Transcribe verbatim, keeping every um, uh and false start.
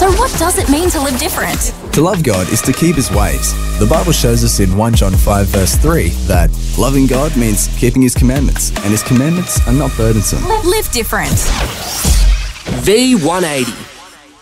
So what does it mean to live different? To love God is to keep His ways. The Bible shows us in First John five verse three that loving God means keeping His commandments, and His commandments are not burdensome. Live different. V one eighty.